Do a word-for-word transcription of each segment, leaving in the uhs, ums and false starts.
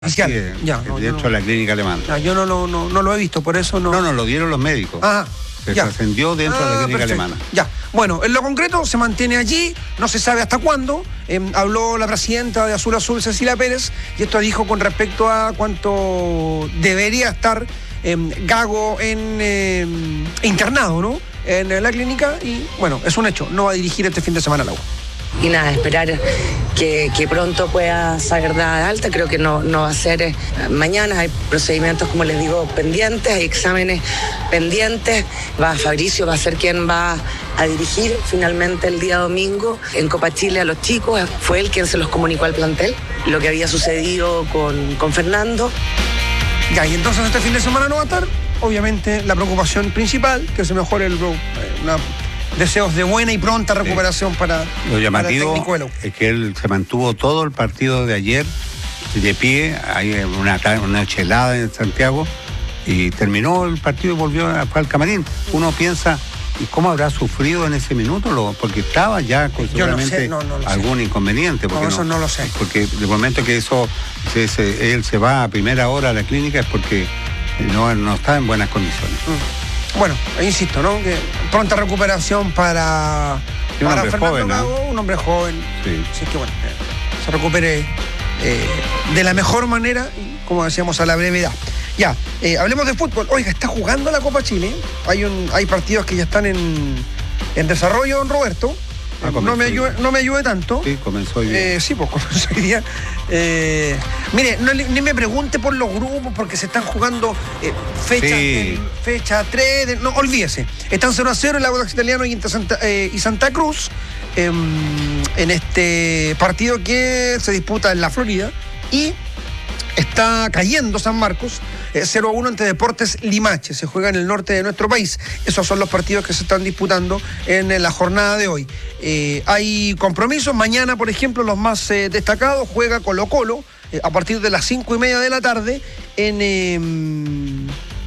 Sí, ya, no, dentro no, de la clínica alemana. Ya, yo no, no, no, no lo he visto, por eso no. No, no, lo dieron los médicos. Ah, se ya. trascendió dentro ah, de la clínica perfecto. alemana. Ya, bueno, en lo concreto se mantiene allí, no se sabe hasta cuándo. Eh, habló la presidenta de Azul Azul, Cecilia Pérez, y esto dijo con respecto a cuánto debería estar eh, Gago en eh, internado, ¿no? En la clínica, y bueno, es un hecho, no va a dirigir este fin de semana la U. Y nada, esperar que, que pronto pueda salir de alta. Creo que no, no va a ser eh, mañana. Hay procedimientos, como les digo, pendientes, hay exámenes pendientes. Va Fabricio, va a ser quien va a dirigir finalmente el día domingo en Copa Chile a los chicos. Fue él quien se los comunicó al plantel, lo que había sucedido con, con Fernando. Ya, y entonces este fin de semana no va a estar. Obviamente la preocupación principal, que se mejore el... Una, deseos de buena y pronta recuperación sí. para, Lo llamativo para el técnico es que él se mantuvo todo el partido de ayer de pie, hay una, una noche helada en Santiago, y terminó el partido y volvió a, al camarín. Uno piensa, ¿y cómo habrá sufrido en ese minuto? Porque estaba ya con seguramente no sé, no, no algún sé. inconveniente. Porque no, eso no, no lo sé. Porque de momento que eso, se, se, él se va a primera hora a la clínica es porque no, no está en buenas condiciones. Mm. Bueno, insisto, ¿no? Que pronta recuperación para, sí, para un Fernando joven, Gago, ¿eh? un hombre joven. Sí. Así que bueno, eh, se recupere eh, de la mejor manera y, como decíamos, a la brevedad. Ya, eh, hablemos de fútbol. Oiga, está jugando la Copa Chile. Hay un, hay partidos que ya están en, en desarrollo, don Roberto. Ah, no, me ayude, no me ayude tanto. Sí, comenzó hoy día. Eh, sí, pues comenzó hoy día. Eh, mire, no, ni me pregunte por los grupos, porque se están jugando eh, fecha, sí. eh, fecha tres, de, no, olvídese. Están cero a cero el Audax Italiano y Santa, eh, y Santa Cruz eh, en este partido que se disputa en la Florida. Y está cayendo San Marcos, eh, cero a uno ante Deportes Limache. Se juega en el norte de nuestro país. Esos son los partidos que se están disputando en, en la jornada de hoy. Eh, hay compromisos. Mañana, por ejemplo, los más eh, destacados, juega Colo Colo eh, a partir de las cinco y media de la tarde en eh,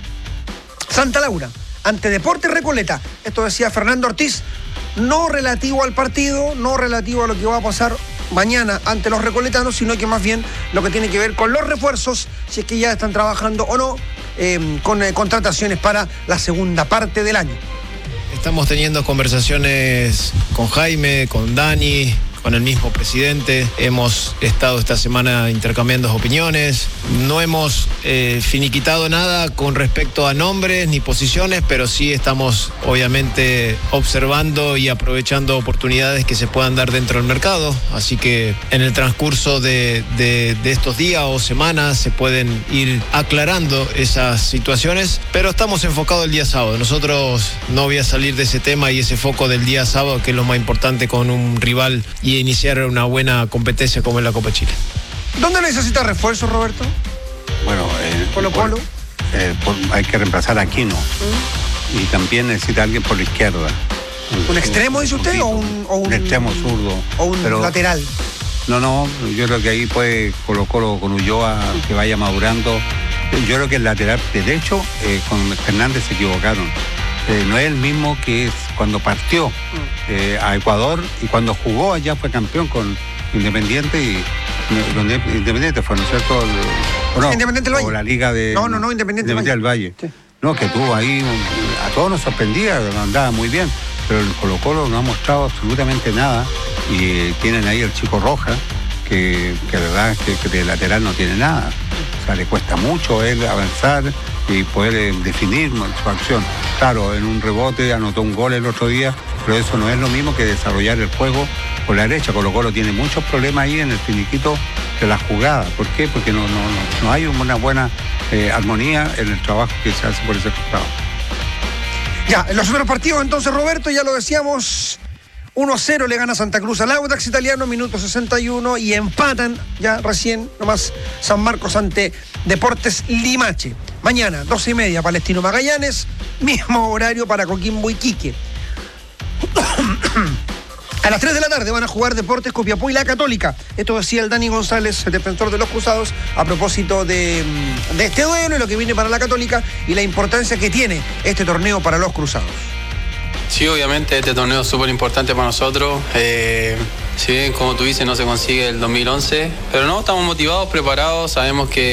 Santa Laura, ante Deportes Recoleta. Esto decía Fernando Ortiz, no relativo al partido, no relativo a lo que va a pasar mañana ante los recoletanos, sino que más bien lo que tiene que ver con los refuerzos, si es que ya están trabajando o no, eh, con eh, contrataciones para la segunda parte del año. Estamos teniendo conversaciones con Jaime, con Dani, con el mismo presidente. Hemos estado esta semana intercambiando opiniones. No hemos eh, finiquitado nada con respecto a nombres ni posiciones, pero sí estamos obviamente observando y aprovechando oportunidades que se puedan dar dentro del mercado. Así que en el transcurso de, de, de estos días o semanas se pueden ir aclarando esas situaciones, pero estamos enfocados el día sábado. Nosotros no voy a salir de ese tema y ese foco del día sábado, que es lo más importante con un rival y iniciar una buena competencia como es la Copa Chile. ¿Dónde necesita refuerzo, Roberto? Bueno, eh, Colo Colo. Eh, por, hay que reemplazar a Aquino. ¿Mm? Y también necesita alguien por la izquierda. ¿Un, ¿Un extremo, dice usted? O un, o un, un extremo zurdo. ¿O un pero, lateral? No, no, yo creo que ahí puede Colo Colo con Ulloa que vaya madurando. Yo creo que el lateral derecho eh, con Fernández se equivocaron. Eh, no es el mismo que es cuando partió eh, a Ecuador y cuando jugó allá fue campeón con Independiente y donde Independiente fue, ¿no es cierto? O no, Independiente del Valle. O la Liga de... No, no, no, Independiente, Independiente del Valle. Sí. No, que tuvo ahí, a todos nos sorprendía, andaba muy bien, pero el Colo Colo no ha mostrado absolutamente nada y eh, tienen ahí el Chico Roja, que, que de verdad que, que de lateral no tiene nada. O sea, le cuesta mucho a él avanzar y poder eh, definir su acción. Claro, en un rebote anotó un gol el otro día, pero eso no es lo mismo que desarrollar el juego por la derecha. Colo Colo tiene muchos problemas ahí en el finiquito de la jugada. ¿Por qué? Porque no, no, no, no hay una buena eh, armonía en el trabajo que se hace por ese costado. Ya, en los otros partidos entonces, Roberto, ya lo decíamos, uno a cero le gana Santa Cruz al Audax Italiano, minuto sesenta y uno, y empatan ya recién nomás San Marcos ante Deportes Limache. Mañana, doce y media, Palestino Magallanes, mismo horario para Coquimbo y Quique. A las tres de la tarde van a jugar Deportes Copiapó y La Católica. Esto decía el Dani González, el defensor de los Cruzados, a propósito de, de este duelo y lo que viene para La Católica y la importancia que tiene este torneo para los Cruzados. Sí, obviamente este torneo es súper importante para nosotros. Eh, Si bien, como tú dices, no se consigue el dos mil once, pero no, estamos motivados, preparados, sabemos que